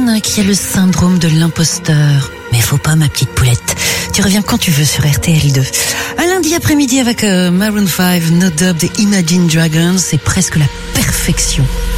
personne qui a le syndrome de l'imposteur. Mais faut pas, ma petite poulette. Tu reviens quand tu veux sur RTL2. Un lundi après-midi avec Maroon 5, No Doubt des Imagine Dragons, c'est presque la perfection.